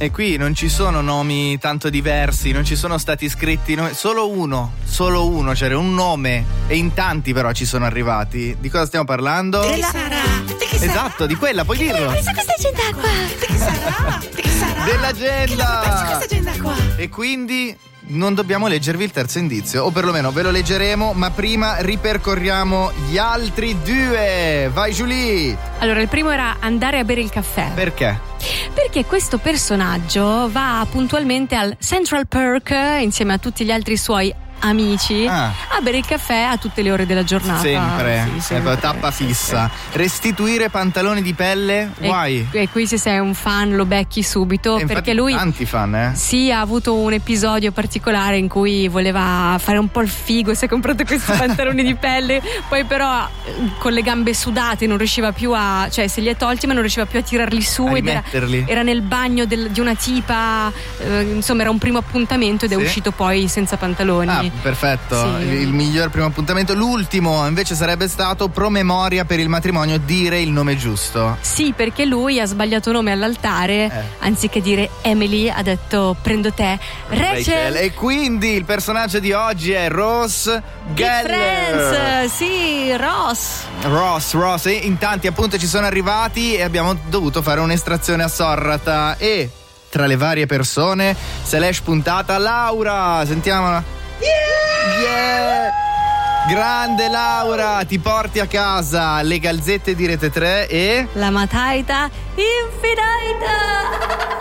E qui non ci sono nomi tanto diversi, non ci sono stati scritti solo uno, c'era un nome e in tanti però ci sono arrivati. Di cosa stiamo parlando? Di chi sarà? Esatto, di quella, puoi dirlo. Ho preso questa agenda qua. Di chi sarà? Di chi sarà? Dell'agenda. Ho preso questa agenda qua. E quindi non dobbiamo leggervi il terzo indizio, o perlomeno ve lo leggeremo, ma prima ripercorriamo gli altri due. Vai Julie! Allora, il primo era andare a bere il caffè. Perché? Perché questo personaggio va puntualmente al Central Perk insieme a tutti gli altri suoi amici a bere il caffè a tutte le ore della giornata. Sempre, sì, sempre. Tappa fissa. Restituire pantaloni di pelle? Why? E qui se sei un fan lo becchi subito, perché lui tanti fan, sì, ha avuto un episodio particolare in cui voleva fare un po' il figo, si è comprato questi pantaloni di pelle, poi però con le gambe sudate non riusciva più cioè se li è tolti ma non riusciva più a tirarli su a ed era nel bagno di una tipa, insomma era un primo appuntamento ed è uscito poi senza pantaloni. Perfetto, sì. Il miglior primo appuntamento. L'ultimo invece sarebbe stato promemoria per il matrimonio, dire il nome giusto. Sì, perché lui ha sbagliato nome all'altare, anziché dire Emily ha detto prendo te Rachel. E quindi il personaggio di oggi è Ross Geller. Sì, Ross, e in tanti appunto ci sono arrivati e abbiamo dovuto fare un'estrazione assorrata. E tra le varie persone se l'è spuntata Laura, sentiamola. Yeah! Grande Laura, ti porti a casa le galzette di Rete 3 e la mataita infinita.